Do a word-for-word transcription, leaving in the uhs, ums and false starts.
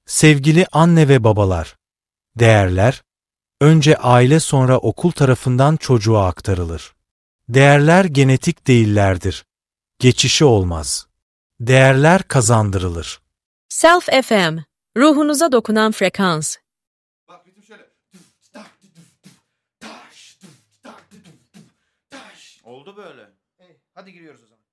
Sevgili anne ve babalar, değerler, önce aile sonra okul tarafından çocuğa aktarılır. Değerler genetik değillerdir. Geçişi olmaz. Değerler kazandırılır. Self F M, ruhunuza dokunan frekans. Bak ritim şöyle. Oldu böyle. Hadi giriyoruz o zaman.